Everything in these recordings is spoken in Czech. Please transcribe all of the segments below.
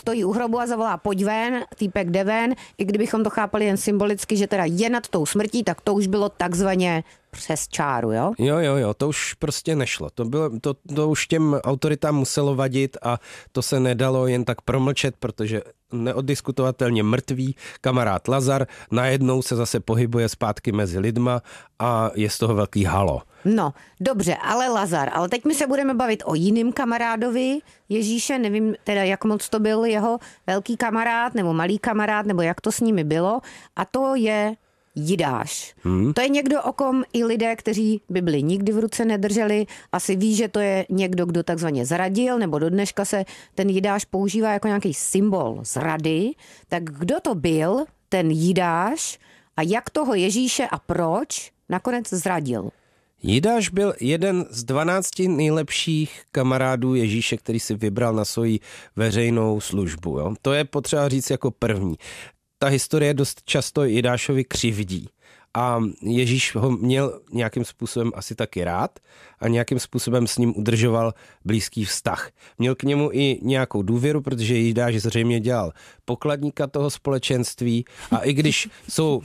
stojí u hrobu a zavolá pojď ven, týpek jde ven, i kdybychom to chápali jen symbolicky, že teda je nad tou smrtí, tak to už bylo takzvaně přes čáru, jo? Jo, to už prostě nešlo. To už těm autoritám muselo vadit a to se nedalo jen tak promlčet, protože neoddiskutovatelně mrtvý kamarád Lazar najednou se zase pohybuje zpátky mezi lidma a je z toho velký halo. No, dobře, ale Lazar, ale teď my se budeme bavit o jiným kamarádovi Ježíše, nevím teda, jak moc to byl jeho velký kamarád nebo malý kamarád, nebo jak to s nimi bylo, a to je Jidáš. To je někdo, o kom i lidé, kteří Bibli nikdy v ruce nedrželi, asi ví, že to je někdo, kdo takzvaně zradil, nebo do dneška se ten Jidáš používá jako nějaký symbol zrady. Tak kdo to byl, ten Jidáš, a jak toho Ježíše a proč nakonec zradil? Jidáš byl jeden z 12 nejlepších kamarádů Ježíše, který si vybral na svoji veřejnou službu. Jo? To je potřeba říct jako první. Ta historie dost často Jidášovi křivdí a Ježíš ho měl nějakým způsobem asi taky rád a nějakým způsobem s ním udržoval blízký vztah. Měl k němu i nějakou důvěru, protože Jidáš zřejmě dělal pokladníka toho společenství a i když jsou...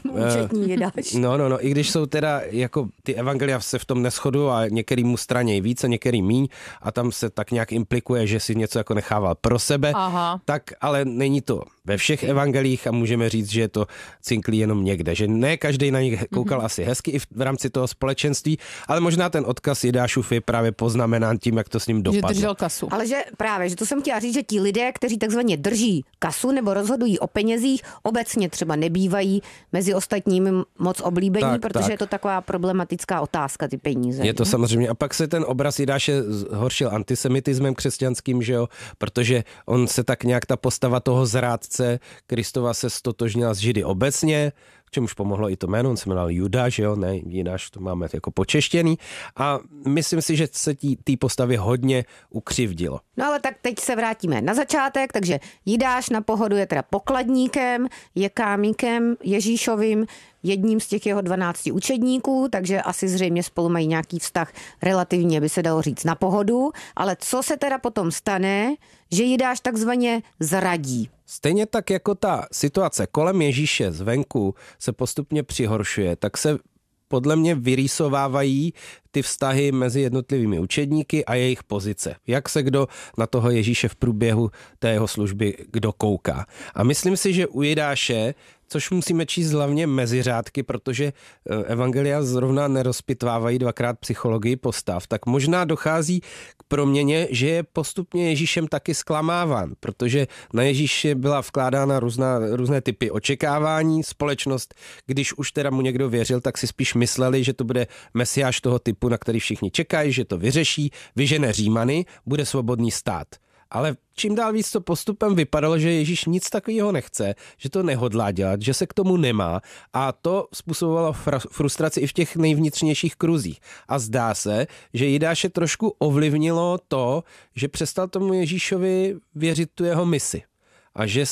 i když jsou teda jako ty evangelia se v tom neshodují a některýmu straněj víc a některý míň a tam se tak nějak implikuje, že si něco jako nechával pro sebe, tak ale není to ve všech evangelích a můžeme říct, že je to cinklí jenom někde, že ne každý na nich koukal asi hezky i v rámci toho společenství, ale možná ten odkaz Jidášův je právě poznamenán tím, jak to s ním dopadlo. Že držel kasu. Ale že právě, že to jsem chtěla říct, že ti lidé, kteří takzvaně drží kasu nebo rozhodují o penězích, obecně třeba nebývají mezi ostatními moc oblíbení, protože je to taková problematická otázka, ty peníze. Je to samozřejmě. A pak se ten obraz Jidáše zhoršil antisemitismem křesťanským, že jo, protože on se tak nějak ta postava toho zrádce Kristova se stotožnila s Židy obecně, k čemuž pomohlo i to jméno, on se jmenoval Judáš, že jo, ne Jidáš, to máme jako počeštěný a myslím si, že se té postavě hodně ukřivdilo. No ale tak teď se vrátíme na začátek, takže Jidáš na pohodu je teda pokladníkem, je kámíkem Ježíšovým, jedním z těch jeho 12 učedníků, takže asi zřejmě spolu mají nějaký vztah relativně, by se dalo říct, na pohodu, ale co se teda potom stane, že Jidáš takzvaně zradí? Stejně tak jako ta situace kolem Ježíše zvenku se postupně přihoršuje, tak se podle mě vyrýsovávají ty vztahy mezi jednotlivými učedníky a jejich pozice. Jak se kdo na toho Ježíše v průběhu té jeho služby kdo kouká. A myslím si, že u Jidáše, což musíme číst hlavně mezi řádky, protože evangelia zrovna nerozpitvávají dvakrát psychologii postav, tak možná dochází k proměně, že je postupně Ježíšem taky zklamáván, protože na Ježíše byla vkládána různé typy očekávání. Společnost, když už teda mu někdo věřil, tak si spíš mysleli, že to bude mesiáš toho typu, na který všichni čekají, že to vyřeší, vyžene Římany, bude svobodný stát. Ale čím dál víc to postupem vypadalo, že Ježíš nic takového nechce, že to nehodlá dělat, že se k tomu nemá a to způsobovalo frustraci i v těch nejvnitřnějších kruzích. A zdá se, že Jidáše trošku ovlivnilo to, že přestal tomu Ježíšovi věřit tu jeho misi. A že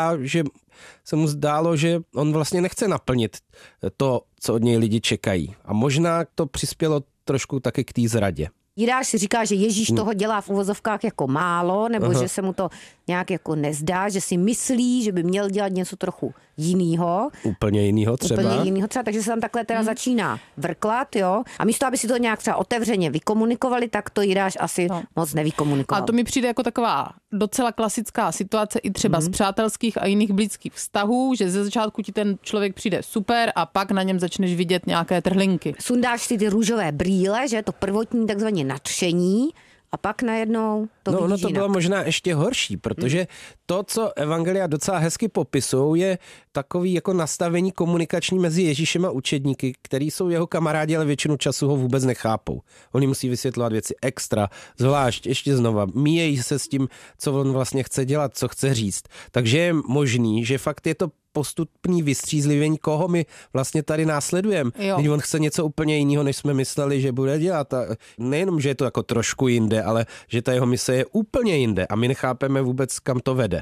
se mu zdálo, že on vlastně nechce naplnit to, co od něj lidi čekají. A možná to přispělo trošku taky k té zradě. Jidáš si říká, že Ježíš toho dělá v uvozovkách jako málo, nebo že se mu to nějak jako nezdá, že si myslí, že by měl dělat něco trochu jinýho. Úplně jinýho třeba, takže se tam takhle teda začíná vrklat, jo. A místo, aby si to nějak třeba otevřeně vykomunikovali, tak to Jidáš asi moc nevykomunikoval. A to mi přijde jako taková docela klasická situace i třeba z přátelských a jiných blízkých vztahů, že ze začátku ti ten člověk přijde super a pak na něm začneš vidět nějaké trhlinky. Sundáš si ty růžové brýle, že to prvotní takzvaně nadšení, a pak najednou to vidíš to jinak. bylo možná ještě horší, protože to, co evangelia docela hezky popisují, je takový jako nastavení komunikační mezi Ježíšem a učedníky, který jsou jeho kamarádi, ale většinu času ho vůbec nechápou. Oni musí vysvětlovat věci extra, zvlášť, ještě znova, míjejí se s tím, co on vlastně chce dělat, co chce říct. Takže je možný, že fakt je to postupný vystřízlivění, koho my vlastně tady následujeme. Když on chce něco úplně jiného, než jsme mysleli, že bude dělat. A nejenom, že je to jako trošku jinde, ale že ta jeho mise je úplně jinde a my nechápeme vůbec, kam to vede.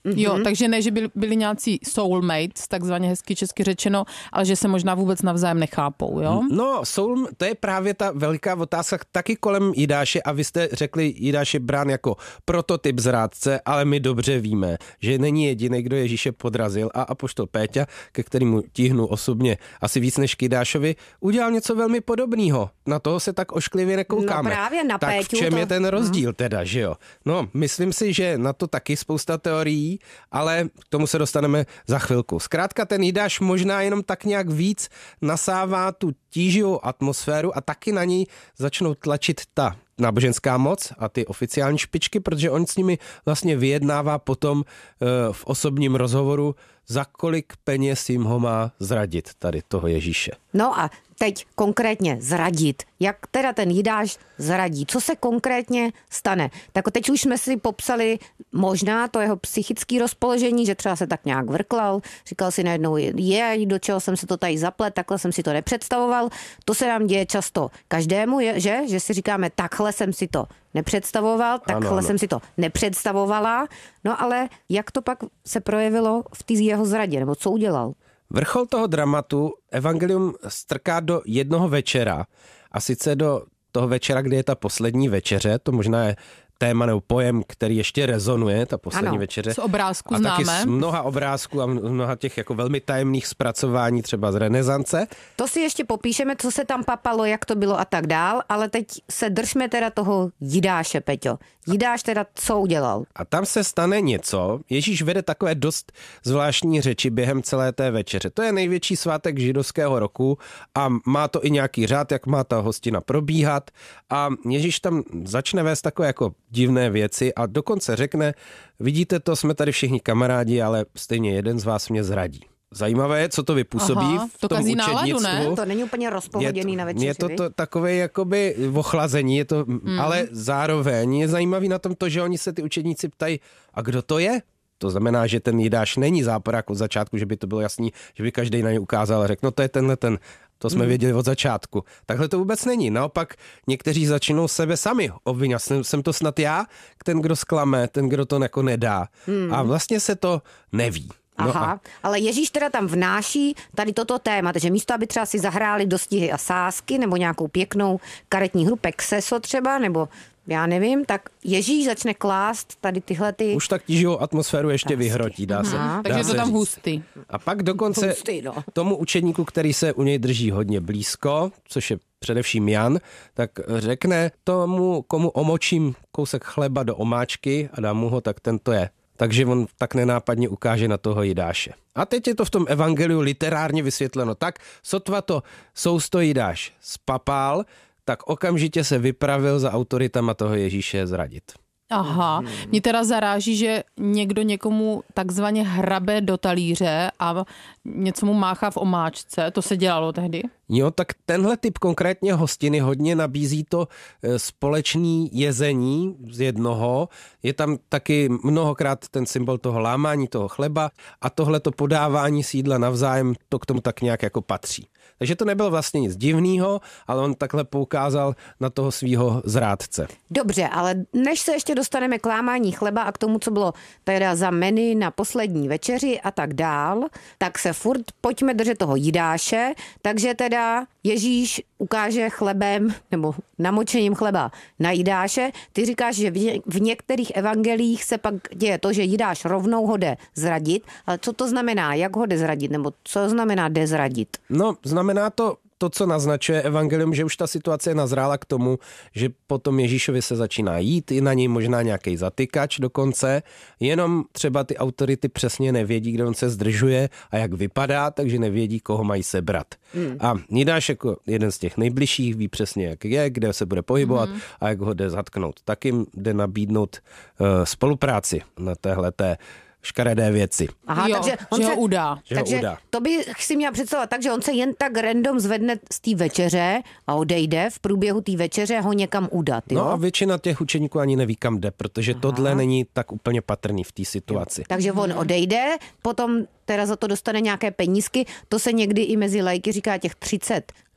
Jo, takže ne, že byli nějací soulmates, takzvaně hezky česky řečeno, ale že se možná vůbec navzájem nechápou, jo? No, to je právě ta veliká otázka taky kolem Jidáše a vy jste řekli, Jidáš je brán jako prototyp zrádce, ale my dobře víme, že není jediný, kdo Ježíše podrazil a apoštol Péťa, ke kterému tíhnu osobně asi víc než k Jidášovi, udělal něco velmi podobného. Na toho se tak ošklivě nekoukáme. No právě na tak Péťu v čem to... je ten rozdíl teda, že jo? No, myslím si, že na to taky spousta teorií, ale k tomu se dostaneme za chvilku. Zkrátka ten Jidáš možná jenom tak nějak víc nasává tu tíživou atmosféru a taky na ní začnou tlačit ta náboženská moc a ty oficiální špičky, protože on s nimi vlastně vyjednává potom v osobním rozhovoru, za kolik peněz jim ho má zradit tady toho Ježíše. No a teď konkrétně zradit. Jak teda ten Jidáš zradí? Co se konkrétně stane? Tak teď už jsme si popsali možná to jeho psychické rozpoložení, že třeba se tak nějak vrklal, říkal si najednou, do čeho jsem se to tady zaplet, takhle jsem si to nepředstavoval. To se nám děje často každému, že si říkáme, takhle jsem si to nepředstavoval, takhle jsem si to nepředstavovala. No ale jak to pak se projevilo v té jeho zradě, nebo co udělal? Vrchol toho dramatu evangelium strká do jednoho večera, a sice do toho večera, kdy je ta poslední večeře, to možná je téma nebo pojem, který ještě rezonuje, ta poslední večeře. Z obrázku a známe. taky z mnoha obrázků a mnoha těch jako velmi tajemných zpracování třeba z renesance. To si ještě popíšeme, co se tam papalo, jak to bylo a tak dál, ale teď se držme teda toho Jidáše, Peťo. Jidáš teda co udělal? A tam se stane něco. Ježíš vede takové dost zvláštní řeči během celé té večeře. To je největší svátek židovského roku a má to i nějaký řád, jak má ta hostina probíhat. A Ježíš tam začne vést takové jako divné věci a dokonce řekne, vidíte to, jsme tady všichni kamarádi, ale stejně jeden z vás mě zradí. Zajímavé je, co to vypůsobí v tom učednictvu. Ne? To není úplně rozpohoděný na večeři. Je to takové jakoby ochlazení, je to, ale zároveň je zajímavý na tom to, že oni se ty učedníci ptají, a kdo to je? To znamená, že ten Jidáš není záporák od začátku, že by to bylo jasný, že by každý na ně ukázal a řekl, no to je tenhle ten. To jsme věděli od začátku. Takhle to vůbec není. Naopak někteří začínou sebe sami obvinovat. Jsem to snad já, ten, kdo zklame, ten, kdo to jako nedá. A vlastně se to neví. Aha, ale Ježíš teda tam vnáší tady toto téma, takže místo, aby třeba si zahráli dostihy a sázky, nebo nějakou pěknou karetní hru, Pexeso třeba, nebo já nevím, tak Ježíš začne klást tady tyhle ty... Už tak tíživou atmosféru ještě vyhrotí, dá se. Takže je to tam hustý. A pak dokonce tomu učedníku, který se u něj drží hodně blízko, což je především Jan, tak řekne tomu, komu omočím kousek chleba do omáčky a dám mu ho, tak ten to je. Takže on tak nenápadně ukáže na toho Jidáše. A teď je to v tom evangeliu literárně vysvětleno tak, sotva to sousto Jidáš spapál, tak okamžitě se vypravil za autoritama toho Ježíše zradit. Aha, mě teda zaráží, že někdo někomu takzvaně hrabe do talíře a něco mu máchá v omáčce. To se dělalo tehdy? Jo, tak tenhle typ konkrétně hostiny hodně nabízí to společný jezení z jednoho. Je tam taky mnohokrát ten symbol toho lámání toho chleba a tohleto podávání si jídla navzájem, to k tomu tak nějak jako patří. Takže to nebylo vlastně nic divného, ale on takhle poukázal na toho svýho zrádce. Dobře, ale než se ještě dostaneme k lámání chleba a k tomu, co bylo teda za menu na poslední večeři a tak dál, tak se furt pojďme držet toho Jidáše, takže teda Ježíš ukáže chlebem nebo namočením chleba na Jidáše. Ty říkáš, že v některých evangelích se pak děje to, že Jidáš rovnou ho jde zradit, ale co to znamená, jak ho jde zradit, nebo co znamená jde zradit? No, znamená to, co naznačuje evangelium, že už ta situace nazrála k tomu, že potom Ježíšovi se začíná jít, i na něj možná nějaký zatykač dokonce, jenom třeba ty autority přesně nevědí, kde on se zdržuje a jak vypadá, takže nevědí, koho mají sebrat. A Jidáš jako jeden z těch nejbližších ví přesně, jak je, kde se bude pohybovat a jak ho jde zatknout. Tak jim jde nabídnout spolupráci na téhleté škaredé věci. Aha, jo, takže on se udá. Takže to bych si měla představovat tak, že on se jen tak random zvedne z té večeře a odejde v průběhu té večeře ho někam udat. Jo? No a většina těch učeníků ani neví, kam jde, protože tohle není tak úplně patrný v té situaci. Jo. Takže on odejde, potom teda za to dostane nějaké penízky, to se někdy i mezi lajky říká těch 30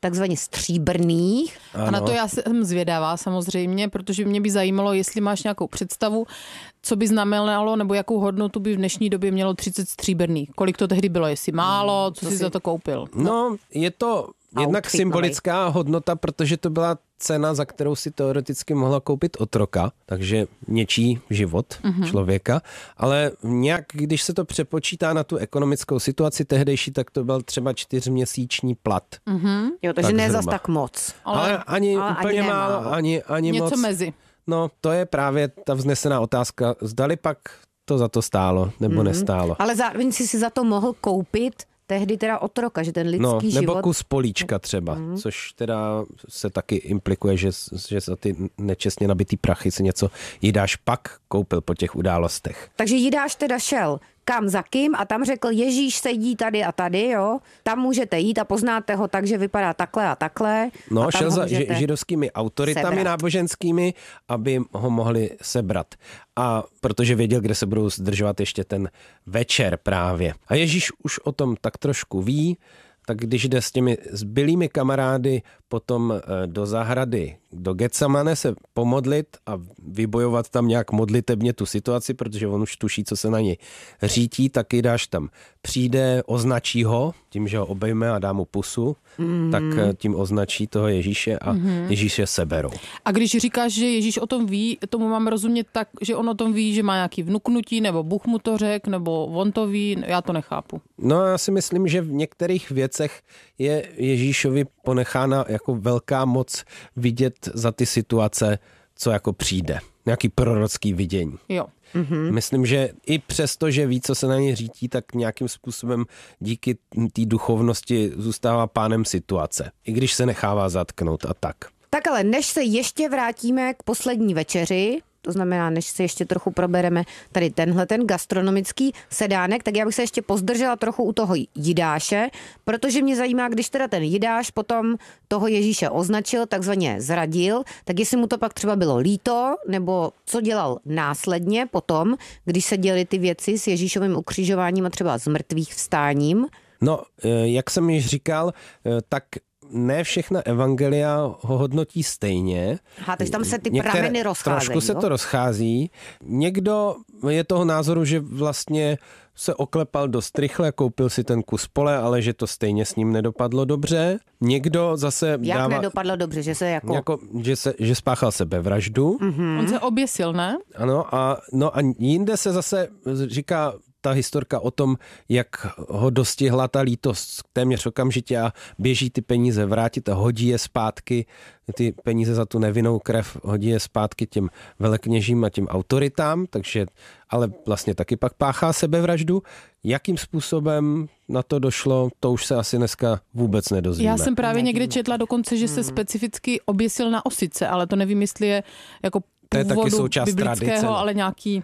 takzvaně stříbrných. Ano. A na to já jsem zvědavá samozřejmě, protože mě by zajímalo, jestli máš nějakou představu, co by znamenalo, nebo jakou hodnotu by v dnešní době mělo 30 stříbrných. Kolik to tehdy bylo, jestli málo, co jsi za to koupil? No, je to jednak symbolická hodnota, protože to byla cena, za kterou si teoreticky mohla koupit otroka, takže něčí život člověka, ale nějak, když se to přepočítá na tu ekonomickou situaci tehdejší, tak to byl třeba 4měsíční plat. Jo, takže Tak ne zhruba. zas tak moc. Ale ani ale úplně ani málo, nemálo. ani Něco moc. mezi. No, to je právě ta vznesená otázka, zdali pak to za to stálo, nebo nestálo. Ale zároveň si za to mohl koupit tehdy teda otroka, že ten lidský No, nebo život... kus políčka třeba, což teda se taky implikuje, že za ty nečestně nabitý prachy si něco Jidáš pak koupil po těch událostech. Takže Jidáš teda šel kam za kým a tam řekl, Ježíš sedí tady a tady, jo, tam můžete jít a poznáte ho tak, že vypadá takhle a takhle. No, a tam šel ho za můžete židovskými autoritami sebrat. náboženskými, aby ho mohli sebrat. A protože věděl, kde se budou zdržovat ještě ten večer právě. A Ježíš už o tom tak trošku ví, tak když jde s těmi zbylými kamarády potom do zahrady, do Getsamane se pomodlit a vybojovat tam nějak modlitebně tu situaci, protože on už tuší, co se na něj řítí, tak Jidáš tam přijde, označí ho, tím, že ho obejme a dá mu pusu, tak tím označí toho Ježíše a Ježíše seberou. A když říkáš, že Ježíš o tom ví, tomu mám rozumět tak, že on o tom ví, že má nějaký vnuknutí, nebo Bůh mu to řek, nebo on to ví, já to nechápu. No já si myslím, že v některých věcech je Ježíšovi ponechána jako velká moc vidět za ty situace, co jako přijde. Nějaký prorocký vidění. Jo. Myslím, že i přesto, že ví, co se na něj řítí, tak nějakým způsobem díky té duchovnosti zůstává pánem situace. I když se nechává zatknout a tak. Tak ale než se ještě vrátíme k poslední večeři, to znamená, než se ještě trochu probereme tady tenhle ten gastronomický sedánek, tak já bych se ještě pozdržela trochu u toho Jidáše, protože mě zajímá, když teda ten Jidáš potom toho Ježíše označil, takzvaně zradil, tak jestli mu to pak třeba bylo líto, nebo co dělal následně potom, když se děly ty věci s Ježíšovým ukřižováním a třeba s mrtvých vstáním. No, jak jsem již říkal, tak ne všechna evangelia ho hodnotí stejně. Aha, takže tam se ty prameny rozcházejí. Trošku se to rozchází. Někdo je toho názoru, že vlastně se oklepal dost rychle, koupil si ten kus pole, ale že to stejně s ním nedopadlo dobře. Někdo zase Jak nedopadlo dobře, že se jako že spáchal sebevraždu. On se oběsil, ne? Ano, a jinde se zase říká ta historka o tom, jak ho dostihla ta lítost téměř okamžitě a běží ty peníze vrátit a hodí je zpátky, ty peníze za tu nevinnou krev, hodí je zpátky těm velekněžím a těm autoritám, takže ale vlastně taky pak páchá sebevraždu. Jakým způsobem na to došlo, to už se asi dneska vůbec nedozvíme. Já jsem právě někde četla dokonce, že se specificky oběsil na osice, ale to nevím, jestli je jako původu biblického, ale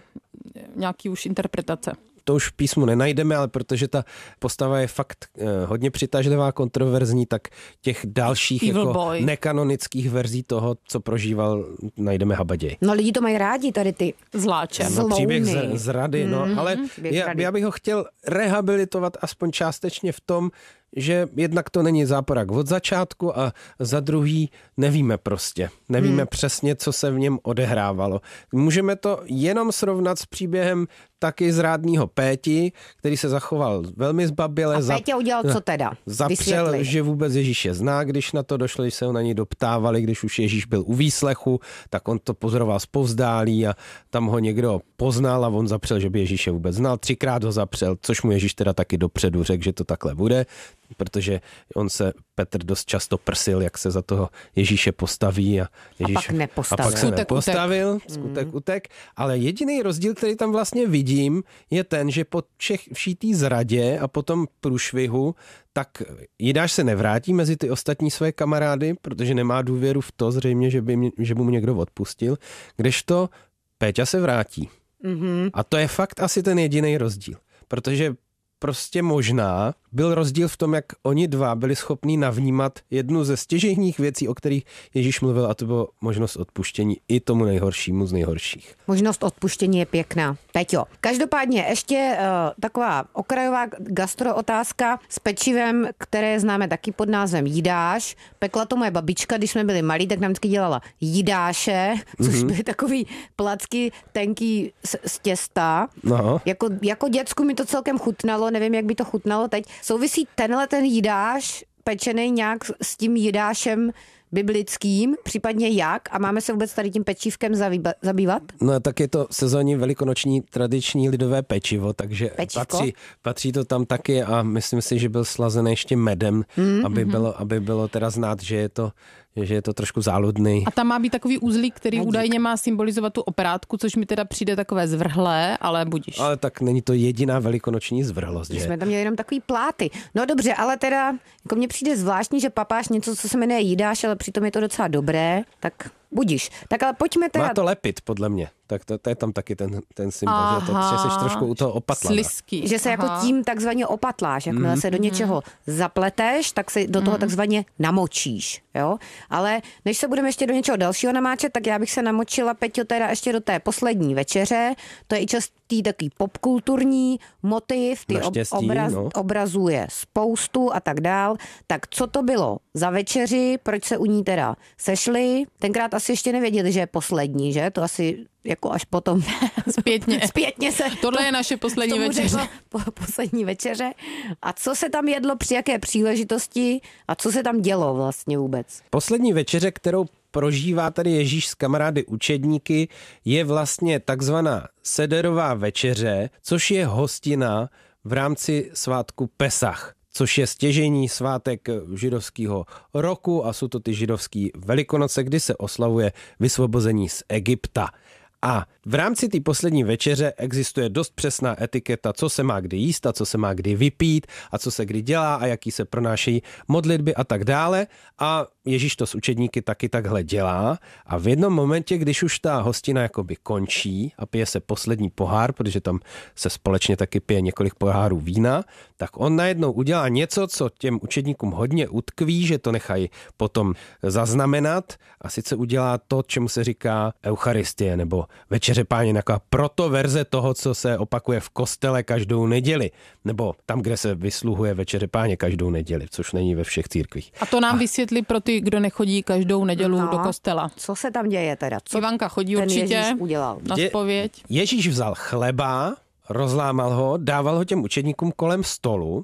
nějaký už interpretace. To už v písmu nenajdeme, ale protože ta postava je fakt hodně přitažlivá, kontroverzní, tak těch dalších jako nekanonických verzí toho, co prožíval, najdeme habaděj. No lidi to mají rádi, tady ty zláče. No, příběh zrady, ale já bych ho chtěl rehabilitovat aspoň částečně v tom, že jednak to není záporak od začátku a za druhý nevíme prostě. Nevíme přesně, co se v něm odehrávalo. Můžeme to jenom srovnat s příběhem taky zrádného Péti, který se zachoval velmi zbaběle. A Pétě udělal co teda? Zapřel, že vůbec Ježíše zná, když na to došlo, když se ho na něj doptávali, když už Ježíš byl u výslechu, tak on to pozoroval zpovzdálí a tam ho někdo poznal a on zapřel, že by Ježíše vůbec znal. 3krát ho zapřel, což mu Ježíš teda taky dopředu řekl, že to takhle bude, protože on se Petr dost často prsil, jak se za toho Ježíše postaví a pak nepostavil. A pak se nepostavil, skutek utek. Ale jediný rozdíl, který tam vlastně vidím, je ten, že po vší té zradě a potom průšvihu, tak Jidáš se nevrátí mezi ty ostatní své kamarády, protože nemá důvěru v to zřejmě, že by mu někdo odpustil, kdežto Péťa se vrátí. A to je fakt asi ten jediný rozdíl. Protože prostě možná byl rozdíl v tom, jak oni dva byli schopní navnímat jednu ze stěžejních věcí, o kterých Ježíš mluvil, a to bylo možnost odpuštění i tomu nejhoršímu z nejhorších. Možnost odpuštění je pěkná. Peťo, každopádně ještě taková okrajová gastrootázka s pečivem, které známe taky pod názvem jídáš. Pekla to moje babička, když jsme byli malí, tak nám vždycky dělala jídáše, což byly takový placky tenký z těsta. No. Jako děcku mi to celkem chutnalo, nevím, jak by to chutnalo teď. Souvisí ten jídáš pečený nějak s tím jídášem biblickým, případně jak? A máme se vůbec tady tím pečívkem zabývat? No tak je to sezónní velikonoční tradiční lidové pečivo, takže patří to tam taky a myslím si, že byl slazený ještě medem, aby bylo teda znát, že je to trošku záludný. A tam má být takový uzlík, který údajně má symbolizovat tu operátku, což mi teda přijde takové zvrhlé, ale budiš. Ale tak není to jediná velikonoční zvrhlost, že? Jsme tam měli jenom takový pláty. No dobře, ale teda jako mně přijde zvláštní, že papáš něco, co se jmenuje jídáš, ale přitom je to docela dobré, tak budiš. Tak ale pojďme teda... Má to lepit, podle mě. Tak to je tam taky ten symbol, že to třeseš trošku u toho opatlana. Slisky. Že se jako tím takzvaně opatláš. Jakmile se do něčeho zapleteš, tak se do toho takzvaně namočíš. Jo? Ale než se budeme ještě do něčeho dalšího namáčet, tak já bych se namočila, Peťo, teda ještě do té poslední večeře. To je i častý takový popkulturní motiv, ty obrazuje spoustu a tak dál. Tak co to bylo za večeři, proč se u ní teda sešli? Tenkrát asi ještě nevěděli, že je poslední, že? To asi jako až potom zpětně se... Tohle je naše poslední večeře. Poslední večeře. A co se tam jedlo, při jaké příležitosti a co se tam dělo vlastně vůbec? Poslední večeře, kterou prožívá tady Ježíš s kamarády učedníky, je vlastně takzvaná sederová večeře, což je hostina v rámci svátku Pesach, což je stěžejní svátek židovského roku a jsou to ty židovský Velikonoce, kdy se oslavuje vysvobození z Egypta. A v rámci té poslední večeře existuje dost přesná etiketa, co se má kdy jíst a co se má kdy vypít a co se kdy dělá a jaký se pronášejí modlitby a tak dále. A Ježíš to s učedníky taky takhle dělá. A v jednom momentě, když už ta hostina jakoby končí a pije se poslední pohár, protože tam se společně taky pije několik pohárů vína, tak on najednou udělá něco, co těm učedníkům hodně utkví, že to nechají potom zaznamenat, a sice udělá to, čemu se říká Eucharistie nebo Večeře Páně, nějaká protoverze toho, co se opakuje v kostele každou neděli, nebo tam, kde se vysluhuje Večeře Páně každou neděli, což není ve všech církvích. A to nám vysvětlí pro ty, kdo nechodí každou nedělu do kostela. Co se tam děje teda? Co Ivanka chodí určitě na zpověď. Ježíš vzal chleba, rozlámal ho, dával ho těm učedníkům kolem stolu,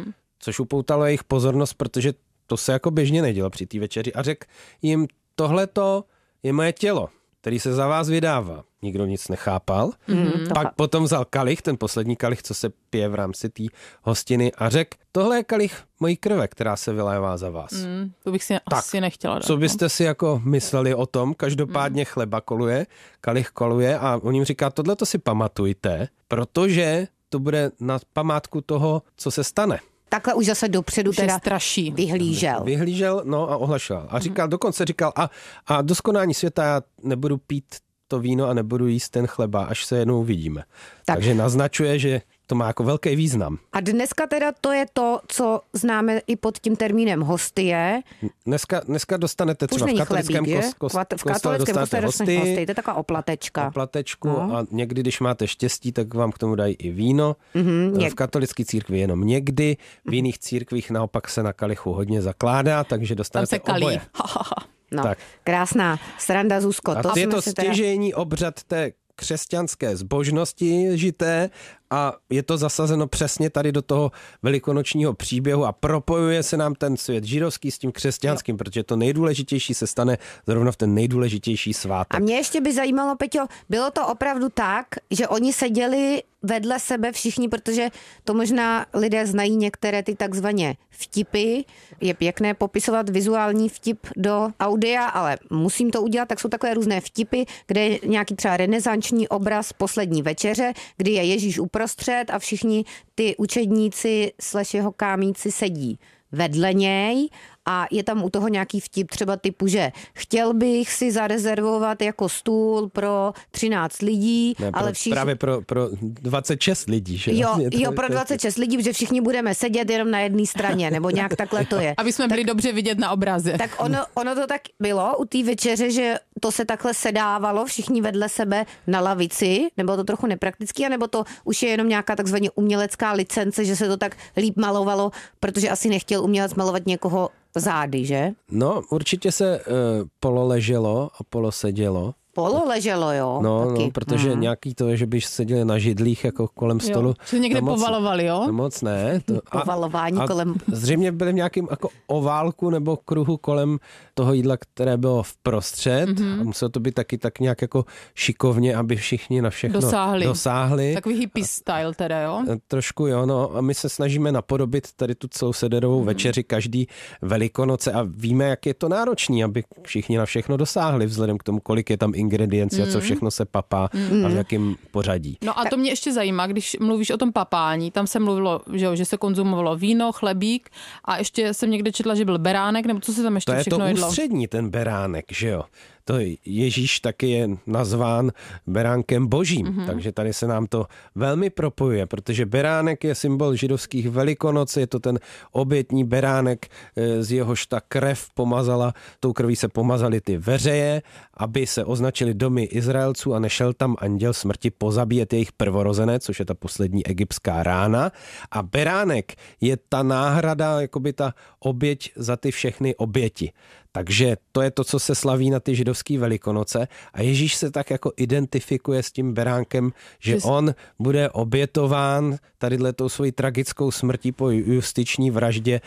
což upoutalo jejich pozornost, protože to se jako běžně nedělo při té večeři, a řekl jim, tohleto je moje tělo, který se za vás vydává. Nikdo nic nechápal. Pak potom vzal kalich, ten poslední kalich, co se pije v rámci té hostiny, a řekl, tohle je kalich mojí krve, která se vylévá za vás. To bych si asi nechtěla dát. Co byste si jako mysleli o tom? Každopádně chleba koluje, kalich koluje a on jim říká, tohle to si pamatujte, protože to bude na památku toho, co se stane. Takhle už zase dopředu teda straší. Vyhlížel, no a ohlašoval. A dokonce říkal, a do skonání světa já nebudu pít to víno a nebudu jíst ten chleba, až se jednou uvidíme. Takže naznačuje, že to má jako velký význam. A dneska teda to je to, co známe i pod tím termínem hostie. Dneska dostanete třeba v katolickém kostele dostanete hostii. To je taková oplatečka. Oplatečku a někdy, když máte štěstí, tak vám k tomu dají i víno. V katolické církvi jenom někdy. V jiných církvích naopak se na kalichu hodně zakládá, takže dostanete oboje. No, tak. Krásná sranda, Zuzko. A je to stěžejní obřad té křesťanské zbožnosti žité a je to zasazeno přesně tady do toho velikonočního příběhu a propojuje se nám ten svět židovský s tím křesťanským, protože to nejdůležitější se stane zrovna v ten nejdůležitější svátek. A mě ještě by zajímalo, Peťo, bylo to opravdu tak, že oni seděli vedle sebe všichni, protože to možná lidé znají některé ty takzvané vtipy. Je pěkné popisovat vizuální vtip do audia, ale musím to udělat, tak jsou takové různé vtipy, kde je nějaký třeba renesanční obraz poslední večeře, kdy je Ježíš uprostřed a všichni ty učedníci / jeho kámíci sedí vedle něj a je tam u toho nějaký vtip třeba typu, že chtěl bych si zarezervovat jako stůl pro 13 lidí, Ne, ale právě pro 26 lidí, že? Jo, pro 26 lidí, protože všichni budeme sedět jenom na jedné straně, nebo nějak takhle to je. Aby jsme byli dobře vidět na obraze. Tak ono to tak bylo u té večeře, že to se takhle sedávalo všichni vedle sebe na lavici, nebo to trochu nepraktický, anebo to už je jenom nějaká takzvaně umělecká licence, že se to tak líp malovalo, protože asi nechtěl umělec malovat někoho zády, že? No, určitě se pololeželo a polosedělo. Pololeželo, jo? No, taky. protože nějaký to je, že byš seděli na židlích jako kolem stolu. Se někde povalovali, jo? To moc ne. Povalování kolem. Zřejmě byli v nějakém jako oválku nebo kruhu kolem toho jídla, které bylo vprostřed. A muselo to být taky tak nějak jako šikovně, aby všichni na všechno dosáhli. Takový hippie style teda, jo? Trošku jo, no. A my se snažíme napodobit tady tu celou sederovou večeři každý Velikonoce a víme, jak je to náročný, aby všichni na všechno dosáhli, vzhledem k tomu, kolik je tam ingrediencí a co všechno se papá a v jakém pořadí. No a to mě ještě zajímá, když mluvíš o tom papání, tam se mluvilo, že se konzumovalo víno, chlebík a ještě jsem někde četla, že byl beránek, nebo co se tam ještě všechno jedlo? To je to ústřední, ten beránek, že jo. To Ježíš taky je nazván beránkem božím, takže tady se nám to velmi propojuje, protože beránek je symbol židovských Velikonoc, je to ten obětní beránek, z jehož ta krev pomazala, tou krví se pomazaly ty veřeje, aby se označili domy Izraelců a nešel tam anděl smrti pozabíjet jejich prvorozené, což je ta poslední egyptská rána. A beránek je ta náhrada, jakoby ta oběť za ty všechny oběti. Takže to je to, co se slaví na ty židovské Velikonoce a Ježíš se tak jako identifikuje s tím beránkem, že on bude obětován tadyhle tou svojí tragickou smrtí po justiční vraždě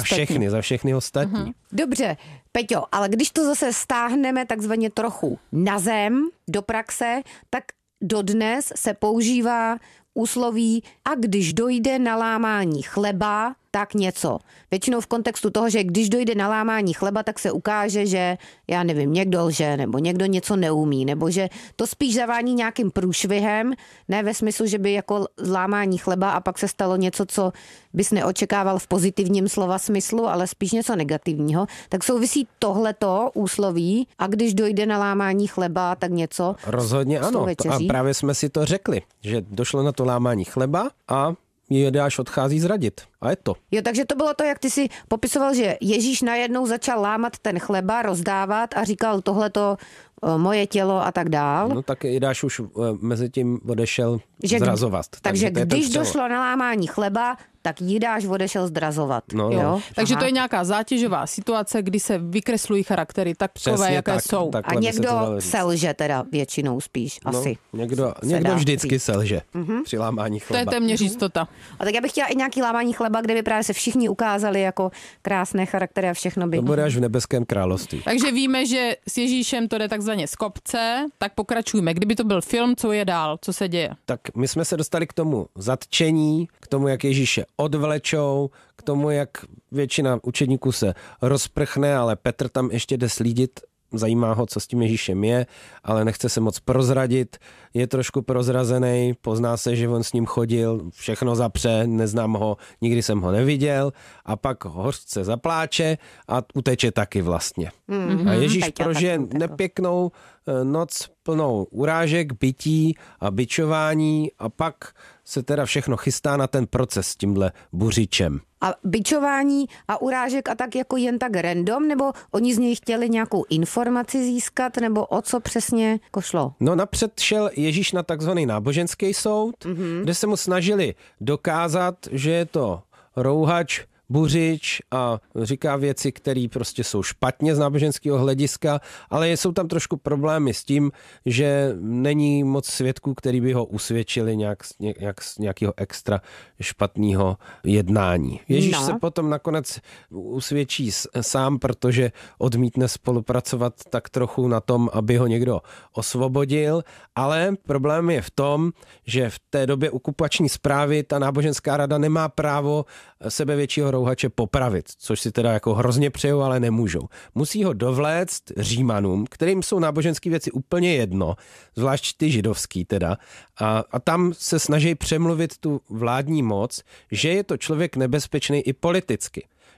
za všechny ostatní. Dobře, Peťo, ale když to zase stáhneme takzvaně trochu na zem, do praxe, tak dodnes se používá úsloví a když dojde na lámání chleba, tak něco. Většinou v kontextu toho, že když dojde na lámání chleba, tak se ukáže, že já nevím, někdo lže, nebo někdo něco neumí, nebo že to spíš zavání nějakým průšvihem, ne ve smyslu, že by jako lámání chleba a pak se stalo něco, co bys neočekával v pozitivním slova smyslu, ale spíš něco negativního. Tak souvisí tohleto úsloví a když dojde na lámání chleba, tak něco. Rozhodně ano. A právě jsme si to řekli, že došlo na to lámání chleba a Judáš odchází zradit. A je to. Jo, takže to bylo to, jak ty si popisoval, že Ježíš najednou začal lámat ten chleba, rozdávat a říkal tohleto moje tělo a tak dál. No tak Judáš už mezi tím odešel zrazovat. Takže když došlo na lámání chleba, tak Judáš odešel zdrazovat. No. Jo? Takže to je nějaká zátěžová situace, kdy se vykreslují charaktery takové, jaké jsou. A někdo selže teda většinou spíš asi. Někdo vždycky selže při lámání chleba. To je téměř jistota. A tak já bych chtěla i nějaký lámání chleba, kde by právě se všichni ukázali jako krásné charaktery a všechno by. To bude až v nebeském království. Takže víme, že s Ježíšem to jde takzvaně z kopce, tak pokračujme. Kdyby to byl film, co je dál, co se děje? Tak my jsme se dostali k tomu zatčení, k tomu, jak Ježíše odvlečou, k tomu, jak většina učedníků se rozprchne, ale Petr tam ještě jde slídit. Zajímá ho, co s tím Ježíšem je, ale nechce se moc prozradit. Je trošku prozrazený, pozná se, že on s ním chodil, všechno zapře, neznám ho, nikdy jsem ho neviděl a pak hořce zapláče a uteče taky vlastně. A Ježíš prožije nepěknou noc plnou urážek, bití a bičování a pak se teda všechno chystá na ten proces s tímhle buřičem. A bičování a urážek a tak jako jen tak random, nebo oni z něj chtěli nějakou informaci získat, nebo o co přesně šlo? No napřed šel Ježíš na takzvaný náboženský soud, kde se mu snažili dokázat, že je to rouhač, buřič a říká věci, které prostě jsou špatně z náboženského hlediska, ale jsou tam trošku problémy s tím, že není moc svědků, který by ho usvědčili nějak z nějakého extra špatného jednání. Ježíš se potom nakonec usvědčí sám, protože odmítne spolupracovat tak trochu na tom, aby ho někdo osvobodil, ale problém je v tom, že v té době okupační správy ta náboženská rada nemá právo sebevětšího rouhače popravit, což si teda jako hrozně přejou, ale nemůžou. Musí ho dovléct Římanům, kterým jsou náboženské věci úplně jedno, zvlášť ty židovský teda, a tam se snaží přemluvit tu vládní moc, že je to člověk nebezpečný i politicky.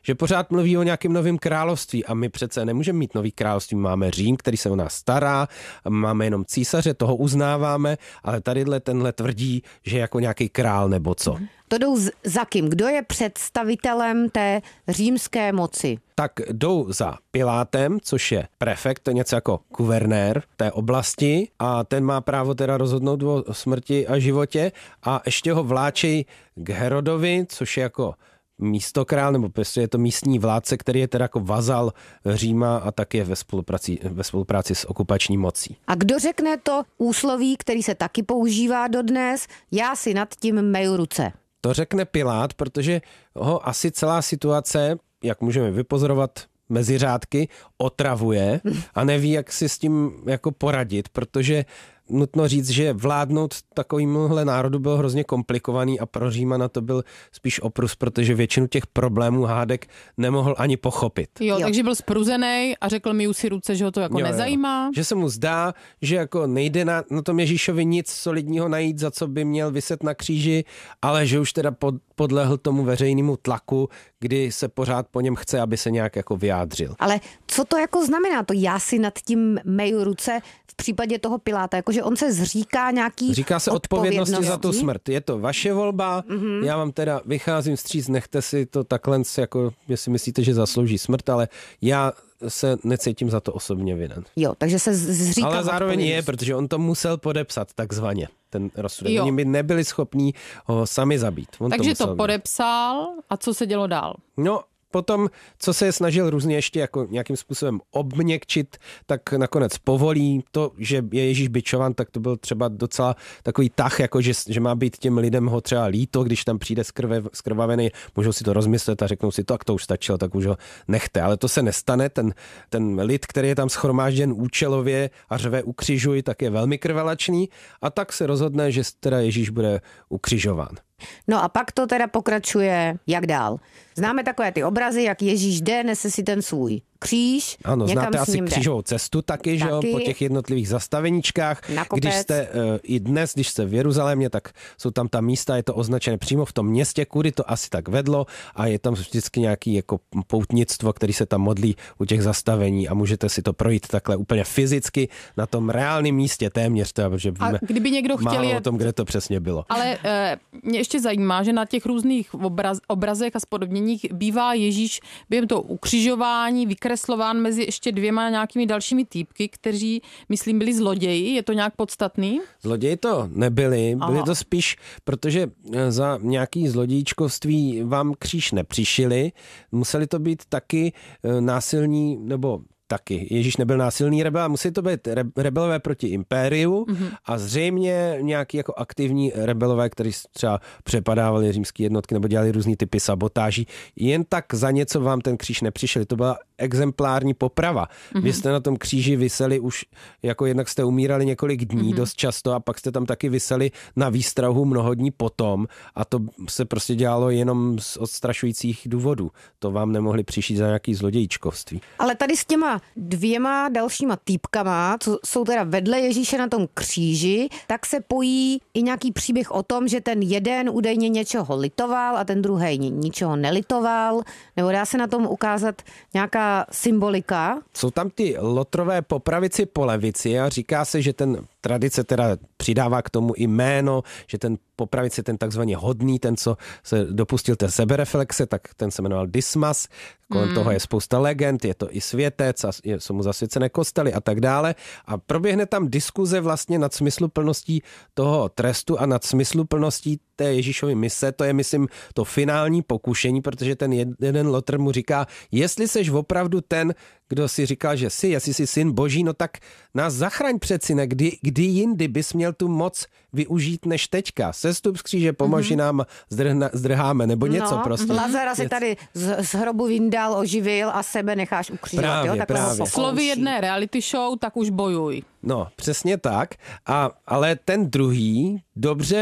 že pořád mluví o nějakém novém království a my přece nemůžeme mít nový království. Máme Řím, který se o nás stará, máme jenom císaře, toho uznáváme, ale tadyhle tenhle tvrdí, že jako nějaký král nebo co. To jdou za kým? Kdo je představitelem té římské moci? Tak jdou za Pilátem, což je prefekt, to je něco jako guvernér té oblasti a ten má právo teda rozhodnout o smrti a životě a ještě ho vláčej k Herodovi, což je jako místokrál, nebo prostě je to místní vládce, který je teda jako vazal Říma a tak je ve spolupráci s okupační mocí. A kdo řekne to úsloví, který se taky používá dodnes, já si nad tím meju ruce? To řekne Pilát, protože ho asi celá situace, jak můžeme vypozorovat mezi řádky, otravuje a neví, jak si s tím jako poradit, protože nutno říct, že vládnout takovýmhle národu byl hrozně komplikovaný a pro Římana to byl spíš oprus, protože většinu těch problémů hádek nemohl ani pochopit. Jo, takže byl spruzenej a řekl mi si ruce, že ho to jako nezajímá. Že se mu zdá, že jako nejde na tom Ježíšovi nic solidního najít, za co by měl viset na kříži, ale že už teda podlehl tomu veřejnému tlaku, kdy se pořád po něm chce, aby se nějak jako vyjádřil. Ale co to jako znamená to já si nad tím meju ruce v případě toho Piláta? Jakože on se zříká nějaký Říká se odpovědnosti za tu smrt. Je to vaše volba, já vám teda vycházím vstříc, nechte si to takhle, jako jestli myslíte, že zaslouží smrt, ale já se necítím za to osobně vinen. Jo, takže se zříká. Ale zároveň je, protože on to musel podepsat takzvaně, ten rozsudek. Oni by nebyli schopní ho sami zabít. Takže to podepsal a co se dělo dál? No, potom, co se snažil různě ještě jako nějakým způsobem obměkčit, tak nakonec povolí. To, že je Ježíš bičovan, tak to byl třeba docela takový tah, jako že má být těm lidem ho třeba líto, když tam přijde skrvavený, můžou si to rozmyslet a řeknou si to, to už stačilo, tak už ho nechte. Ale to se nestane, ten lid, který je tam shromážděn účelově a řve ukřižuj, tak je velmi krvelačný a tak se rozhodne, že teda Ježíš bude ukřižován. No a pak to teda pokračuje jak dál. Známe takové ty obrazy, jak Ježíš jde, nese si ten svůj kříž. Ano, někam znáte asi křížovou cestu taky, že jo, po těch jednotlivých zastaveníčkách. Když jste i dnes, když jste v Jeruzalémě, tak jsou tam ta místa, je to označené přímo v tom městě, kudy to asi tak vedlo a je tam vždycky nějaký jako poutnictvo, který se tam modlí u těch zastavení a můžete si to projít takhle úplně fyzicky na tom reálném místě téměř, protože víme kdyby někdo chtěl o tom, kde to přesně bylo. Ale mě ještě zajímá, že na těch různých obrazech a spodobněních bývá Ježíš během toho ukřižování vykreslován mezi ještě dvěma nějakými dalšími týpky, kteří, myslím, byli zloději. Je to nějak podstatný? Zloději to nebyli, byli to spíš, protože za nějaký zlodějčkovství vám kříž nepřišili. Museli to být taky násilní, nebo taky. Ježíš nebyl násilný rebel, musí to být rebelové proti impériu a zřejmě nějaký jako aktivní rebelové, kteří třeba přepadávali římské jednotky nebo dělali různý typy sabotáží. Jen tak za něco vám ten kříž nepřišel. To byla exemplární poprava. Vy jste na tom kříži viseli už, jako jednak jste umírali několik dní dost často a pak jste tam taky viseli na výstrahu mnoho dní potom a to se prostě dělalo jenom z odstrašujících důvodů. To vám nemohli přišít za nějaký zlodějčkovství. Ale tady s těma dvěma dalšíma týpkama, co jsou teda vedle Ježíše na tom kříži, tak se pojí i nějaký příběh o tom, že ten jeden údajně něčeho litoval a ten druhý ničeho nelitoval, nebo dá se na tom ukázat nějaká symbolika? Jsou tam ty lotrové po pravici po levici a říká se, že ten tradice teda přidává k tomu i jméno, že ten po pravici ten takzvaně hodný, ten, co se dopustil té sebereflexe, tak ten se jmenoval Dismas. Kolem toho je spousta legend, je to i světec a jsou mu zasvěcené kostely a tak dále. A proběhne tam diskuze vlastně nad smysluplností toho trestu a nad smysluplností té Ježíšovy mise. To je, myslím, to finální pokušení, protože ten jeden lotr mu říká, jestli seš opravdu ten, kdo si říkal, že jestli jsi syn Boží, no tak nás zachraň přeci, ne? Kdy jindy bys měl tu moc využít než teďka. Sestup z kříže, pomoži nám, zdrháme, nebo něco prostě. Lazara si tady z hrobu vyndal, oživil a sebe necháš ukřižovat. Právě. Slovy jedné reality show, tak už bojuj. No, přesně tak. Ale ten druhý dobře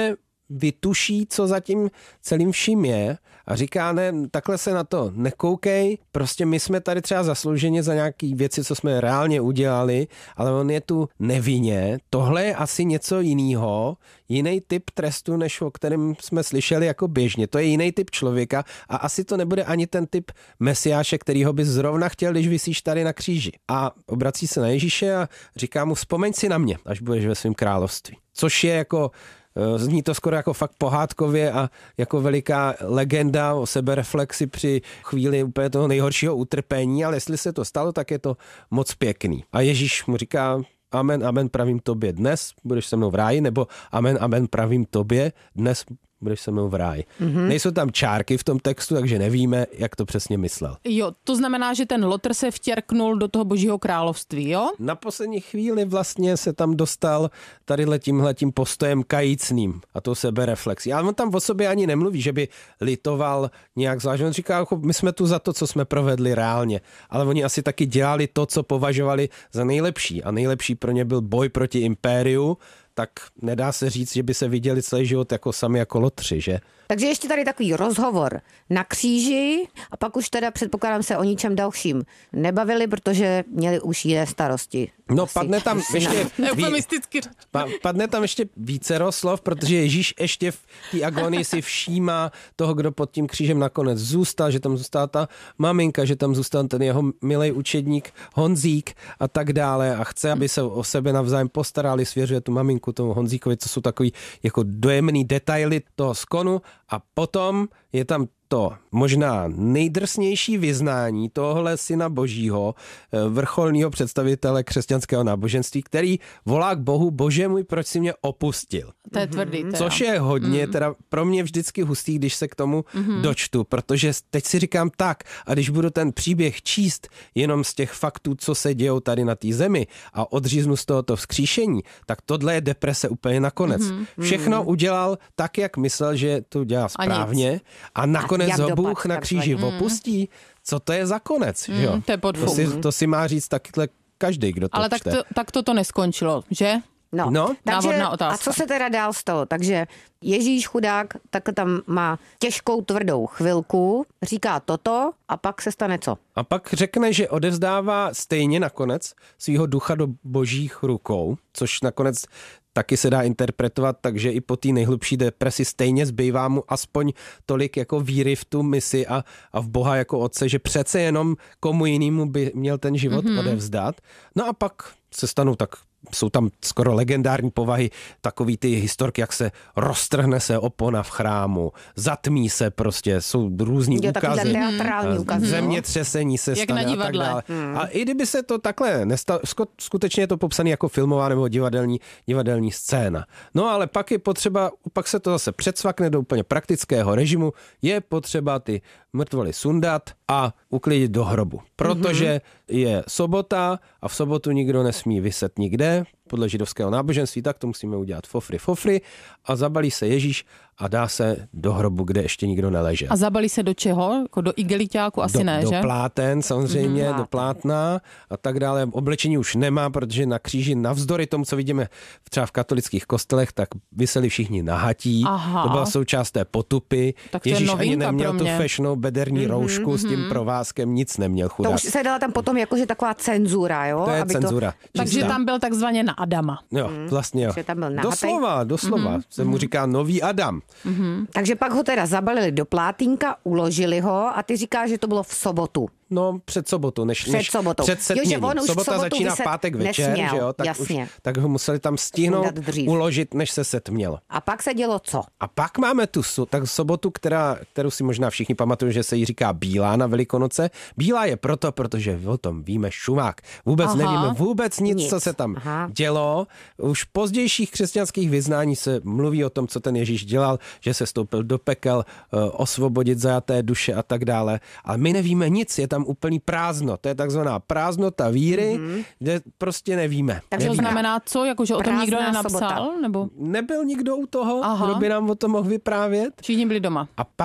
vytuší, co zatím celým vším je a říká, ne, takhle se na to nekoukej, prostě my jsme tady třeba zaslouženě za nějaký věci, co jsme reálně udělali, ale on je tu nevinně, tohle je asi něco jiného, jiný typ trestu, než o kterém jsme slyšeli jako běžně, to je jiný typ člověka a asi to nebude ani ten typ mesiáše, kterýho bys zrovna chtěl, když visíš tady na kříži. A obrací se na Ježíše a říká mu, vzpomeň si na mě, až budeš ve svém království. Což je jako, zní to skoro jako fakt pohádkově a jako veliká legenda o sebereflexi při chvíli úplně toho nejhoršího utrpení, ale jestli se to stalo, tak je to moc pěkný. A Ježíš mu říká, amen, amen, pravím tobě, dnes budeš se mnou v ráji, nebo amen, amen, pravím tobě, dnes budeš se mnou v ráji. Mm-hmm. Nejsou tam čárky v tom textu, takže nevíme, jak to přesně myslel. Jo, to znamená, že ten Lotr se vtěrknul do toho božího království, jo? Na poslední chvíli vlastně se tam dostal tadyhle tímhletím postojem kajícným a tou sebereflexí. Ale on tam o sobě ani nemluví, že by litoval nějak zvlášť. On říká, my jsme tu za to, co jsme provedli reálně. Ale oni asi taky dělali to, co považovali za nejlepší. A nejlepší pro ně byl boj proti impériu, tak nedá se říct, že by se viděli celý život jako sami jako lotři, že? Takže ještě tady takový rozhovor na kříži a pak už teda předpokládám se o ničem dalším nebavili, protože měli už jiné starosti. No padne tam ještě padne tam ještě vícero slov, protože Ježíš ještě v té agonii si všímá toho, kdo pod tím křížem nakonec zůstal, že tam zůstala ta maminka, že tam zůstal ten jeho milej učedník Honzík a tak dále a chce, aby se o sebe navzájem postarali, svěřuje tu maminku tomu Honzíkovi, co jsou takový jako dojemný detaily toho skonu a potom je tam to možná nejdrsnější vyznání tohohle syna božího, vrcholného představitele křesťanského náboženství, který volá k Bohu, Bože můj, proč si mě opustil? To je tvrdý. Teda. Což je hodně, teda pro mě vždycky hustý, když se k tomu dočtu, protože teď si říkám tak, a když budu ten příběh číst jenom z těch faktů, co se dějou tady na té zemi a odříznu z tohoto vzkříšení, tak tohle je deprese úplně nakonec. Všechno udělal tak, jak myslel, že to dělá správně a nakonec ho Bůh na kříži opustí. Co to je za konec? Jo? To je podfuk. To si má říct takhle každý, kdo to ale čte. Ale tak to neskončilo, že? No. Takže, otázka. a co se teda dál stalo? Takže Ježíš chudák tak tam má těžkou, tvrdou chvilku, říká toto a pak se stane co? A pak řekne, že odevzdává stejně nakonec svýho ducha do božích rukou, což nakonec taky se dá interpretovat, takže i po té nejhlubší depresi stejně zbývá mu aspoň tolik jako víry v tu misi a v Boha jako otce, že přece jenom komu jinému by měl ten život odevzdat. No a pak se stanou tak, jsou tam skoro legendární povahy, takový ty historky, jak se roztrhne se opona v chrámu, zatmí se prostě, jsou různý úkazy. Teatrální úkazy. Zemětřesení se jak stane a tak dále. A i kdyby se to takhle nestalo, skutečně je to popsané jako filmová nebo divadelní scéna. No ale pak je potřeba, pak se to zase předsvakne do úplně praktického režimu, je potřeba ty mrtvoly sundat a uklidit do hrobu. Protože je sobota a v sobotu nikdo nesmí viset nikde, podle židovského náboženství, tak to musíme udělat fofry a zabalí se Ježíš a dá se do hrobu, kde ještě nikdo neležel. A zabalí se do čeho? Jako do igeliťáku? Asi ne, že? Do pláten samozřejmě, do plátna a tak dále. Oblečení už nemá, protože na kříži navzdory tomu, co vidíme třeba v katolických kostelech, tak viseli všichni nahatí. Aha. To byla součást té potupy. Ježíš ani neměl tu fešnou bederní roušku s tím provázkem, nic neměl, chudák. To už se dala tam potom jakože taková cenzura, jo? To je cenzura. Takže tam byl takzvaně na Adama. Jo, vlastně jo. Tam byl doslova. Se mu říká nový Adam. Takže pak ho teda zabalili do plátínka, uložili ho a ty říkáš, že to bylo v sobotu. No, před sobotou, před setměním. Sobota začíná v pátek večer, nesměl, že jo? Tak ho museli tam stihnout, uložit, než se setmělo. A pak se dělo co? A pak máme tu sobotu, kterou si možná všichni pamatují, že se jí říká Bílá na Velikonoce. Bílá je protože o tom víme šumák. Vůbec nevíme vůbec nic, co se tam dělo. Už v pozdějších křesťanských vyznání se mluví o tom, co ten Ježíš dělal, že se stoupil do pekel, osvobodit zajaté duše a tak dále. Ale my nevíme nic, je tam úplný prázdno. To je takzvaná prázdnota víry, kde prostě nevíme. Takže to znamená co? Jako, že o tom nikdo nenapsal? Nebo? Nebyl nikdo u toho, kdo by nám o tom mohl vyprávět. Všichni byli doma. A pak je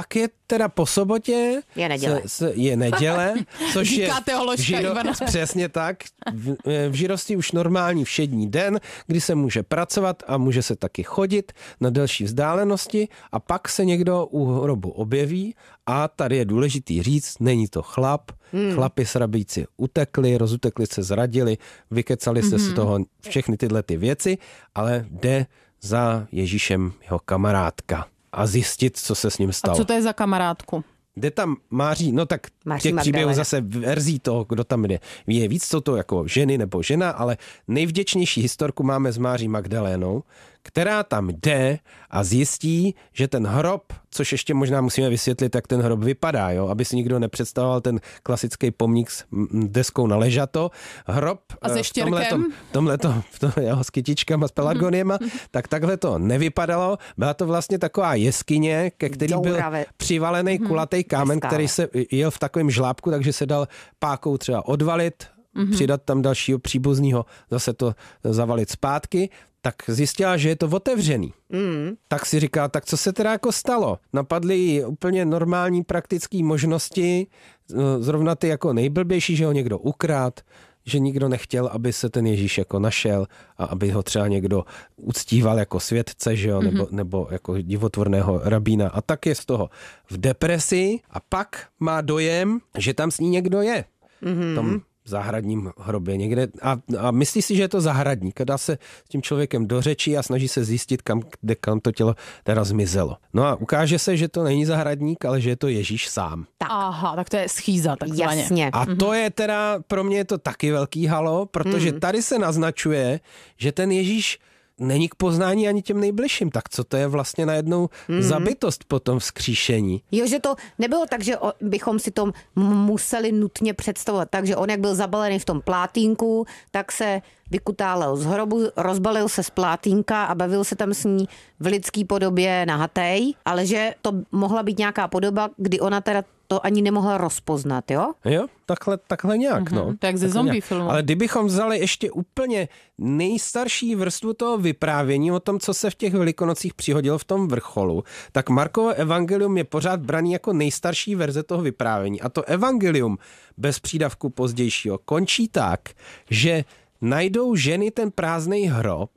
teda po sobotě je neděle, což je přesně tak. V Žirosti už normální všední den, kdy se může pracovat a může se taky chodit na delší vzdálenosti a pak se někdo u hrobu objeví a tady je důležitý říct, není to chlap, chlapi srabíci rozutekli se, zradili, vykecali se z toho všechny tyhle ty věci, ale jde za Ježíšem jeho kamarádka a zjistit, co se s ním stalo. A co to je za kamarádku? Jde tam Máří, no tak těch příběhů zase verzí toho, kdo tam jde. Je víc, co to jako ženy nebo žena, ale nejvděčnější historku máme s Máří Magdalénou, která tam jde a zjistí, že ten hrob, což ještě možná musíme vysvětlit, jak ten hrob vypadá, jo? Aby si nikdo nepředstavoval ten klasický pomník s deskou na ležato. Hrob a se štěrkem? S kytičkama, s pelargoniema, tak takhle to nevypadalo. Byla to vlastně taková jeskyně, ke který byl přivalený kulatý kámen, který se jel v takovém žlábku, takže se dal pákou třeba odvalit, přidat tam dalšího příbuzného, zase to zavalit zpátky. Tak zjistila, že je to otevřený. Tak si říká, tak co se teda jako stalo? Napadly jí úplně normální praktické možnosti, zrovna ty jako nejblbější, že ho někdo ukradl, že nikdo nechtěl, aby se ten Ježíš jako našel a aby ho třeba někdo uctíval jako světce, že jo, nebo jako divotvorného rabína. A tak je z toho v depresi a pak má dojem, že tam s ní někdo je. Tom zahradním hrobě někde a myslí si, že je to zahradník. Dá se s tím člověkem do řeči a snaží se zjistit, kam to tělo teda zmizelo. No a ukáže se, že to není zahradník, ale že je to Ježíš sám. Tak. Aha, tak to je schýza takzvaně. Jasně. A to je teda, pro mě je to taky velký halo, protože tady se naznačuje, že ten Ježíš není k poznání ani těm nejbližším. Tak co to je vlastně najednou za bytost po tom vzkříšení? Jo, že to nebylo tak, že bychom si to museli nutně představovat. Takže on, jak byl zabalený v tom plátínku, tak se vykutálel z hrobu, rozbalil se z plátínka a bavil se tam s ní v lidský podobě nahatej, ale že to mohla být nějaká podoba, kdy ona teda to ani nemohla rozpoznat, jo? Jo, takhle nějak, no. Tak ze zombie filmu. Ale kdybychom vzali ještě úplně nejstarší vrstvu toho vyprávění o tom, co se v těch Velikonocích přihodilo v tom vrcholu, tak Markovo evangelium je pořád braný jako nejstarší verze toho vyprávění. A to evangelium bez přídavku pozdějšího končí tak, že najdou ženy ten prázdný hrob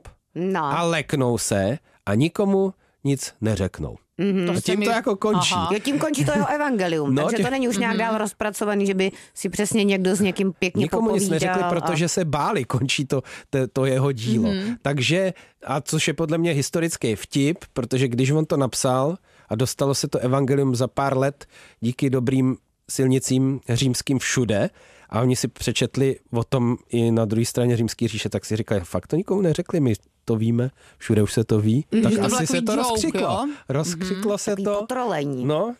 a leknou se a nikomu nic neřeknou. A tím to jako končí. Jo, tím končí to jeho evangelium, takže to není už nějak dál rozpracovaný, že by si přesně někdo s někým pěkně nikomu popovídal. Nikomu nic neřekli, protože se báli, končí to jeho dílo. Takže, a což je podle mě historický vtip, protože když on to napsal a dostalo se to evangelium za pár let díky dobrým silnicím římským všude, a oni si přečetli o tom i na druhé straně římské říše, tak si říkali, fakt to nikomu neřekli, my to víme, všude už se to ví, tak to asi se to rozkřiklo. Jo? Rozkřiklo se takový to. potrolení. No.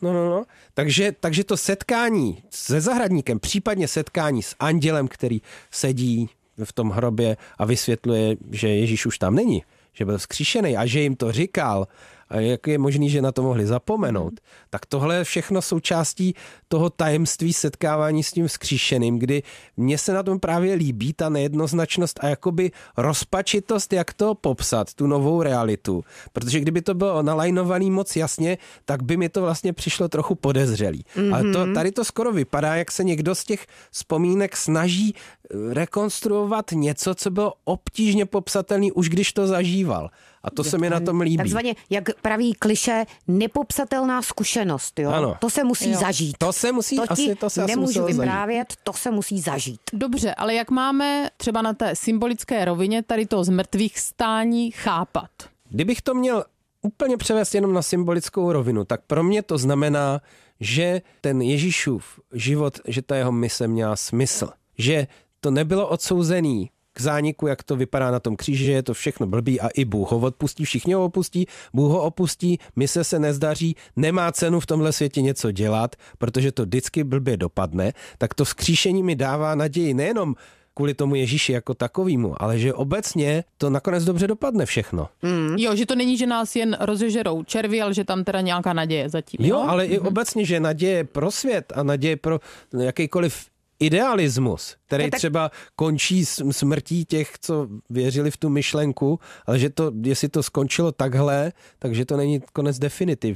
Takže to setkání se zahradníkem, případně setkání s andělem, který sedí v tom hrobě a vysvětluje, že Ježíš už tam není, že byl vzkříšený a že jim to říkal, a jak je možný, že na to mohli zapomenout, tak tohle je všechno součástí toho tajemství setkávání s tím vzkříšeným, kdy mně se na tom právě líbí ta nejednoznačnost a jakoby rozpačitost, jak to popsat, tu novou realitu. Protože kdyby to bylo nalajnovaný moc jasně, tak by mi to vlastně přišlo trochu podezřelý. Ale tady to skoro vypadá, jak se někdo z těch vzpomínek snaží rekonstruovat něco, co bylo obtížně popsatelný, už když to zažíval. A to se mi na tom líbí. Takzvaně, jak praví klišé, nepopsatelná zkušenost. Jo? Ano. To se musí zažít. To se musí, to si nemůžu vyprávět, to se musí zažít. Dobře, ale jak máme třeba na té symbolické rovině tady to z mrtvých stání chápat? Kdybych to měl úplně převést jenom na symbolickou rovinu, tak pro mě to znamená, že ten Ježíšův život, že ta jeho mise měla smysl. Že to nebylo odsouzený k zániku, jak to vypadá na tom kříži, že je to všechno blbý a i Bůh ho odpustí, všichni ho opustí, Bůh ho opustí, mise se nezdaří, nemá cenu v tomhle světě něco dělat, protože to vždycky blbě dopadne, tak to vzkříšení mi dává naději nejenom kvůli tomu Ježíši jako takovýmu, ale že obecně to nakonec dobře dopadne všechno. Jo, že to není, že nás jen rozežerou červy, ale že tam teda nějaká naděje zatím. Jo, ale i obecně, že naděje pro svět a naděje pro jakýkoliv idealismus, který třeba končí smrtí těch, co věřili v tu myšlenku, ale že to, jestli to skončilo takhle, takže to není konec definitivní.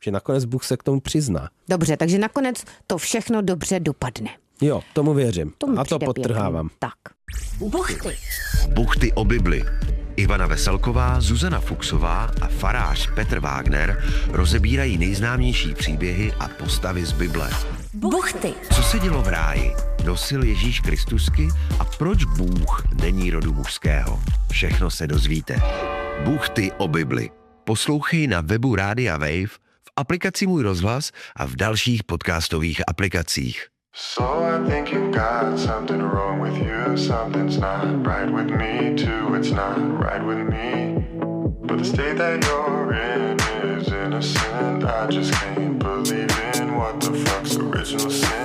že nakonec Bůh se k tomu přizná. Dobře, takže nakonec to všechno dobře dopadne. Jo, tomu věřím. To a to podtrhávám. Pěkný. Tak. Buchty o Bibli. Ivana Veselková, Zuzana Fuchsová a farář Petr Wagner rozebírají nejznámější příběhy a postavy z Bible. Buchty. Co se dělo v ráji? Nosil Ježíš Kristusky a proč Bůh není rodu mužského? Všechno se dozvíte. Buchty o Bibli. Poslouchej na webu Rádia Wave, v aplikaci Můj rozhlas a v dalších podcastových aplikacích. So I think you've got something wrong with you. Something's not right with me too. It's not right with me. But the state that you're in is innocent. I just can't believe in what the fuck's original sin.